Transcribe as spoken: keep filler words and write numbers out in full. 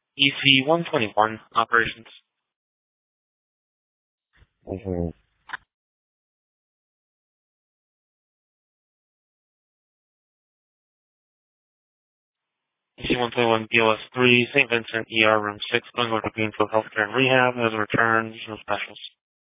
E C one twenty-one, operations. Mm-hmm. E C one twenty-one, B O S three, Saint Vincent, E R, room six, going over to Greenfield Healthcare and Rehab. As a return, no specials.